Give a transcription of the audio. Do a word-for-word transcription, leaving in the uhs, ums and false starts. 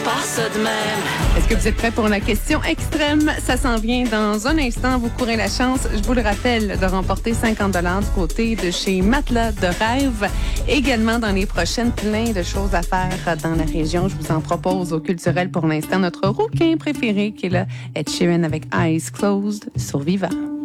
pas ça de même. Est-ce que vous êtes prêts pour la question extrême? Ça s'en vient dans un instant. Vous courez la chance, je vous le rappelle, de remporter cinquante dollars du côté de chez Matelas de Rêve. Également, dans les prochaines, plein de choses à faire dans la région. Je vous en propose au culturel pour l'instant. Notre rouquin préféré qui est là, Ed Sheeran avec Eyes Closed sur Viva.